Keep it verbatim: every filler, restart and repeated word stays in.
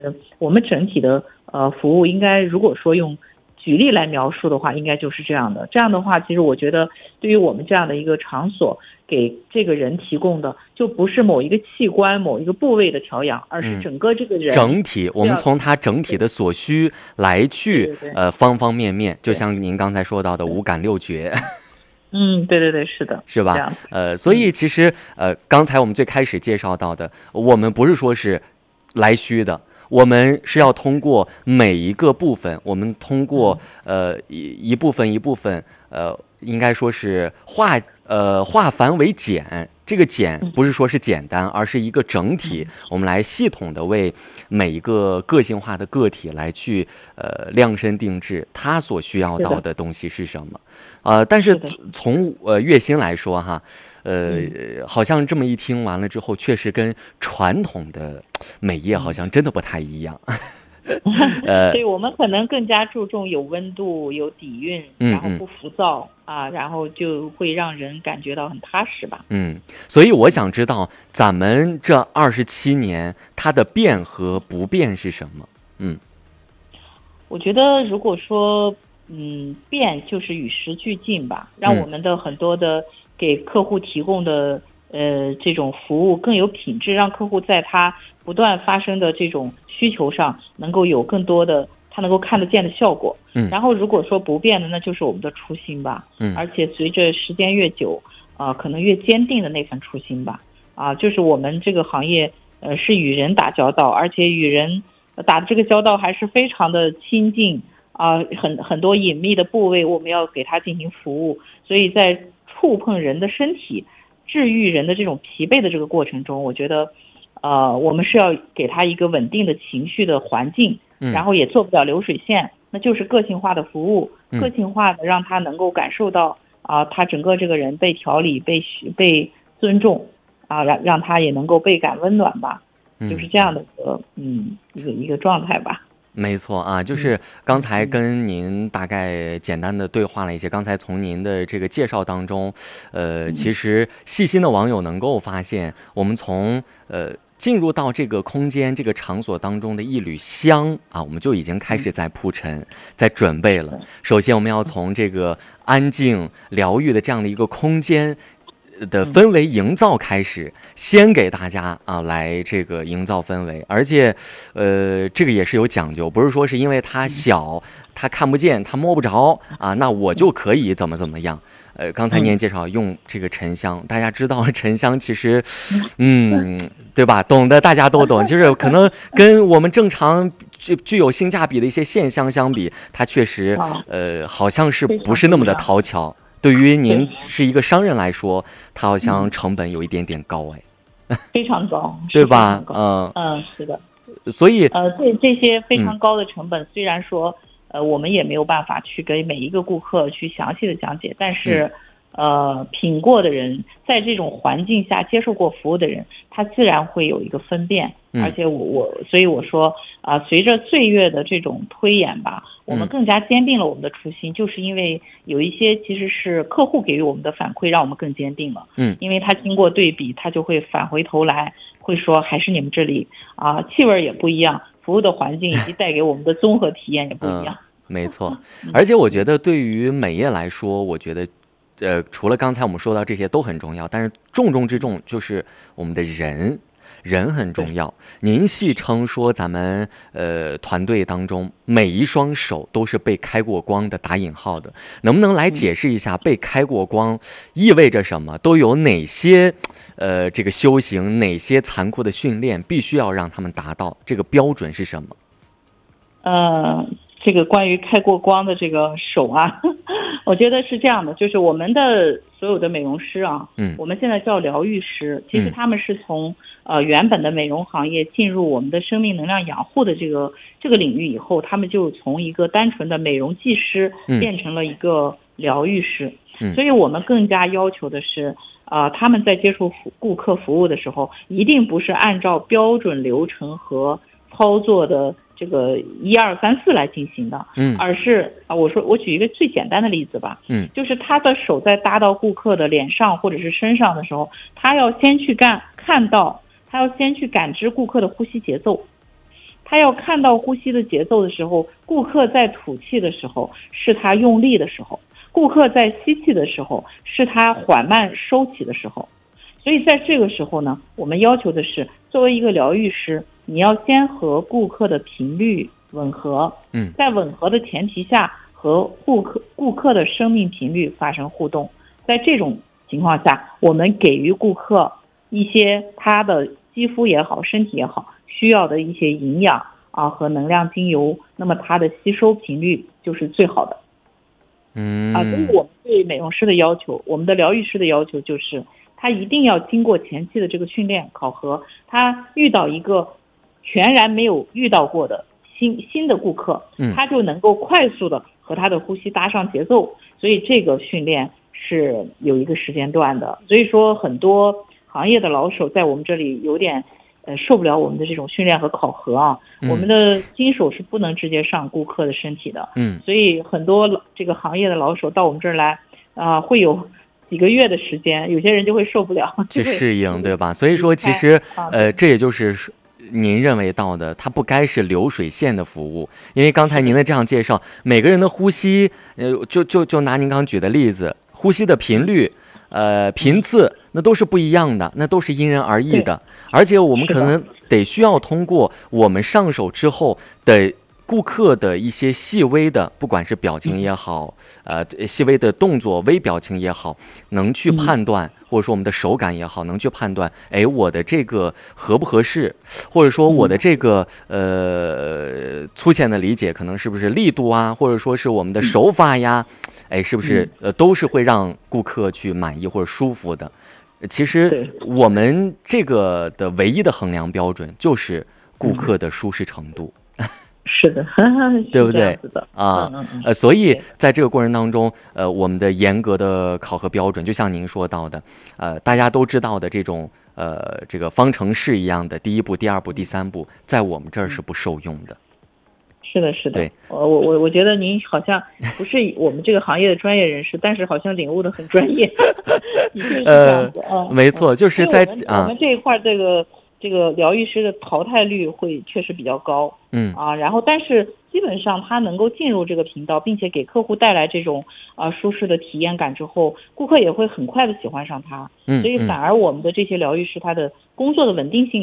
我们整体的呃服务应该如果说用举例来描述的话，应该就是这样的。这样的话，其实我觉得对于我们这样的一个场所，给这个人提供的就不是某一个器官、某一个部位的调养，而是整个这个人、 嗯、整体。我们从他整体的所需来去， 对对对呃，方方面面，就像您刚才说到的五感六觉。 嗯，对对对，是的， 是吧？呃，所以其实呃，刚才我们最开始介绍到的，我们不是说是来虚的。我们是要通过每一个部分，我们通过呃一一部分一部分，呃，应该说是化呃化繁为简。这个简不是说是简单，而是一个整体。我们来系统的为每一个个性化的个体来去呃量身定制他所需要到的东西是什么。呃，但是从呃月薪来说哈。呃，好像这么一听完了之后，确实跟传统的美业好像真的不太一样。 呃，所以我们可能更加注重有温度、有底蕴，然后不浮躁、嗯嗯、啊，然后就会让人感觉到很踏实吧。 嗯，所以我想知道咱们这二十七年它的变和不变是什么？嗯， 我觉得如果说嗯变就是与时俱进吧，让我们的很多的。给客户提供的呃这种服务更有品质，让客户在他不断发生的这种需求上能够有更多的他能够看得见的效果。 嗯， 然后如果说不变的，那就是我们的初心吧。 嗯， 而且随着时间越久，啊、呃，可能越坚定的那份初心吧。啊，就是我们这个行业呃是与人打交道，而且与人打这个交道还是非常的亲近啊、呃，很很多隐秘的部位我们要给他进行服务，所以在触碰人的身体，治愈人的这种疲惫的这个过程中，我觉得，呃，我们是要给他一个稳定的情绪的环境，然后也做不了流水线，那就是个性化的服务，个性化的让他能够感受到啊、呃，他整个这个人被调理、被被尊重啊，让让他也能够倍感温暖吧，就是这样的一个嗯一个一个状态吧。 没错啊，就是刚才跟您大概简单的对话了一些。刚才从您的这个介绍当中，呃，其实细心的网友能够发现，我们从呃进入到这个空间、这个场所当中的一缕香啊，我们就已经开始在铺陈、在准备了。首先，我们要从这个安静、疗愈的这样的一个空间的氛围营造开始，先给大家啊来这个营造氛围，而且，呃，这个也是有讲究，不是说是因为它小，它看不见，它摸不着啊，那我就可以怎么怎么样。呃，刚才您也介绍用这个沉香，大家知道沉香其实，嗯，对吧？懂的大家都懂，就是可能跟我们正常具具有性价比的一些线香相比，它确实呃好像是不是那么的讨巧。对于您是一个商人来说，它好像成本有一点点高哎， 非常高， 对吧？嗯嗯，是的。 所以呃，这这些非常高的成本，嗯、虽然说呃我们也没有办法去给每一个顾客去详细的讲解，但是、嗯、呃品过的人，在这种环境下接受过服务的人，他自然会有一个分辨。嗯、而且我我所以我说啊、呃，随着岁月的这种推演吧。我们更加坚定了我们的初心，就是因为有一些其实是客户给予我们的反馈，让我们更坚定了。 嗯， 因为他经过对比，他就会返回头来，会说还是你们这里啊，气味也不一样，服务的环境以及带给我们的综合体验也不一样。 嗯、没错，而且我觉得对于美业来说，我觉得，呃，除了刚才我们说到这些都很重要，但是重中之重就是我们的人。人很重要，您戏称说咱们呃团队当中每一双手都是被开过光的，打引号的，能不能来解释一下被开过光意味着什么？都有哪些呃这个修行，哪些残酷的训练必须要让他们达到？这个标准是什么？ 呃，这个关于开过光的这个手啊，我觉得是这样的，就是我们的所有的美容师啊，嗯，我们现在叫疗愈师，其实他们是从呃原本的美容行业进入我们的生命能量养护的这个这个领域以后，他们就从一个单纯的美容技师变成了一个疗愈师，嗯，所以我们更加要求的是，呃，他们在接触顾客服务的时候，一定不是按照标准流程和操作的这个一二三四来进行的，嗯，而是啊，我说我举一个最简单的例子吧，嗯，就是他的手在搭到顾客的脸上或者是身上的时候，他要先去干看到，他要先去感知顾客的呼吸节奏， 他要看到呼吸的节奏的时候，顾客在吐气的时候是他用力的时候，顾客在吸气的时候是他缓慢收起的时候。所以在这个时候呢，我们要求的是，作为一个疗愈师，你要先和顾客的频率吻合， 嗯， 在吻合的前提下和顾客顾客的生命频率发生互动。在这种情况下，我们给予顾客一些他的肌肤也好，身体也好需要的一些营养啊和能量精油，那么它的吸收频率就是最好的。 嗯啊，所以我们对美容师的要求，我们的疗愈师的要求就是，他一定要经过前期的这个训练考核，他遇到一个全然没有遇到过的新新的顾客，他就能够快速的和他的呼吸搭上节奏。所以这个训练是有一个时间段的。所以说很多行业的老手在我们这里有点呃受不了我们的这种训练和考核啊。嗯、我们的新手是不能直接上顾客的身体的。嗯，所以很多这个行业的老手到我们这儿来啊、呃，会有几个月的时间，有些人就会受不了去适应，对吧？所以说其实呃这也就是您认为到的，它不该是流水线的服务。因为刚才您的这样介绍，每个人的呼吸呃就就就拿您刚举的例子，呼吸的频率呃频次那都是不一样的，那都是因人而异的。而且我们可能得需要通过我们上手之后的顾客的一些细微的，不管是表情也好，呃，细微的动作、微表情也好，能去判断，或者说我们的手感也好，能去判断，哎，我的这个合不合适，或者说我的这个呃粗浅的理解，可能是不是力度啊，或者说是我们的手法呀，哎，是不是呃都是会让顾客去满意或者舒服的。其实我们这个的唯一的衡量标准就是顾客的舒适程度。 是的， 对不对啊？ 嗯嗯呃，所以在这个过程当中，呃，我们的严格的考核标准，就像您说到的，呃，大家都知道的这种呃这个方程式一样的第一步、第二步、第三步，在我们这儿是不受用的。 是的，是的。 对， 我我我觉得您好像不是我们这个行业的专业人士，但是好像领悟的很专业。 呃，没错，就是在啊，我们这一块这个。这个疗愈师的淘汰率会确实比较高，嗯啊，然后但是基本上他能够进入这个频道，并且给客户带来这种啊、呃、舒适的体验感之后，顾客也会很快的喜欢上他，嗯，所以反而我们的这些疗愈师他的工作的稳定性